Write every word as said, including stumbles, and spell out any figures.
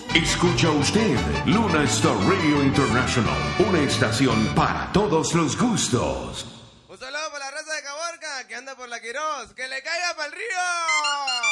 Escucha usted Luna Star Radio International, una estación para todos los gustos. Un saludo para la raza de Caborca que anda por la Quirós. ¡Que le caiga para el río!